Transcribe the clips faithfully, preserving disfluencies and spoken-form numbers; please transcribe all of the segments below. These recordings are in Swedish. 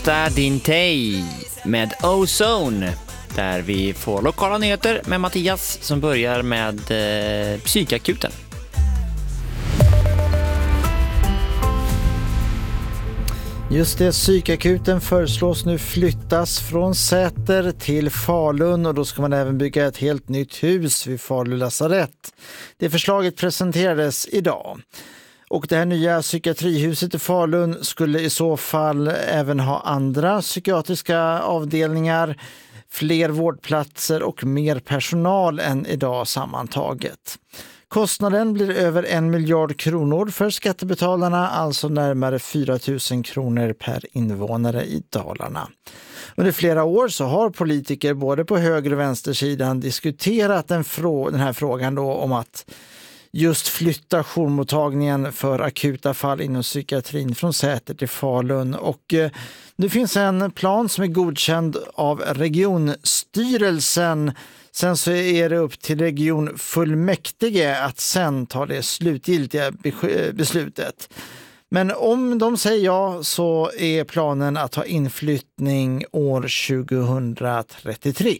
Dintei med Ozone, där vi får lokala nyheter med Mattias som börjar med eh, psykakuten. Just det, psykakuten föreslås nu flyttas från Säter till Falun och då ska man även bygga ett helt nytt hus vid Falu lasarett. Det förslaget presenterades idag. Och det här nya psykiatrihuset i Falun skulle i så fall även ha andra psykiatriska avdelningar, fler vårdplatser och mer personal än idag sammantaget. Kostnaden blir över en miljard kronor för skattebetalarna, alltså närmare fyra tusen kronor per invånare i Dalarna. Under flera år så har politiker både på höger- och vänstersidan diskuterat den, frå- den här frågan då om att just flytta jourmottagningen för akuta fall inom psykiatrin från Säter till Falun. Och eh, nu finns en plan som är godkänd av regionstyrelsen. Sen så är det upp till regionfullmäktige att sen ta det slutgiltiga beslutet. Men om de säger ja så är planen att ha inflyttning år tjugohundratrettiotre.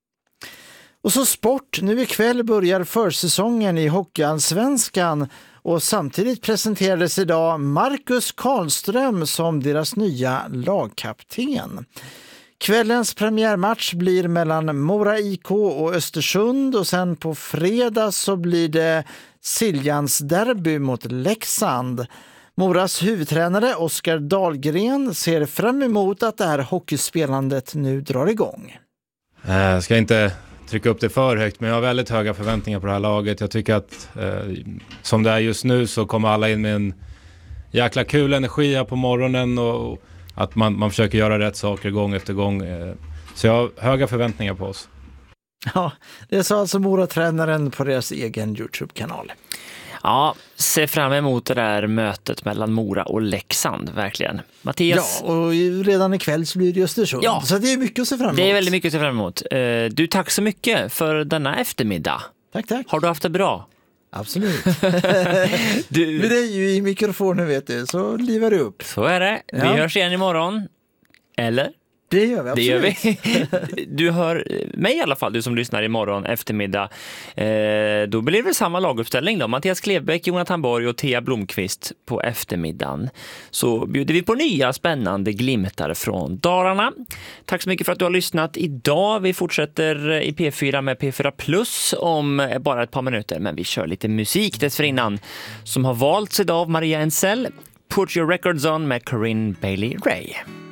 Och så sport. Nu ikväll börjar försäsongen i Hockeyallsvenskan och samtidigt presenterades idag Marcus Karlström som deras nya lagkapten. Kvällens premiärmatch blir mellan Mora I K och Östersund och sen på fredag så blir det Siljans derby mot Leksand. Moras huvudtränare Oskar Dahlgren ser fram emot att det här hockeyspelandet nu drar igång. Jag ska inte trycka upp det för högt, men jag har väldigt höga förväntningar på det här laget. Jag tycker att eh, som det är just nu så kommer alla in med en jäkla kul energi här på morgonen och att man, man försöker göra rätt saker gång efter gång. Eh, så jag har höga förväntningar på oss. Ja, det sa alltså Mora-tränaren på deras egen YouTube-kanal. Ja, se fram emot det där mötet mellan Mora och Leksand, verkligen. Mattias? Ja, och redan ikväll så blir det Östersund. Ja, så det är mycket att se fram emot. Det är väldigt mycket att se fram emot. Du, tack så mycket för denna eftermiddag. Tack, tack. Har du haft det bra? Absolut. du... Men det är ju i mikrofonen, vet du, så livar du upp. Så är det. Vi ja. hörs igen imorgon. Eller? Det gör vi, absolut. Det gör vi. Du hör mig i alla fall, du som lyssnar imorgon eftermiddag. Eh, då blir det samma laguppställning då. Mattias Klevbäck, Jonathan Borg och Thea Blomqvist på eftermiddagen. Så bjuder vi på nya spännande glimtar från Dalarna. Tack så mycket för att du har lyssnat idag. Vi fortsätter i P fyra med P fyra Plus om bara ett par minuter. Men vi kör lite musik dessförinnan som har valts idag av Maria Ensell. Put Your Records On med Corinne Bailey Ray.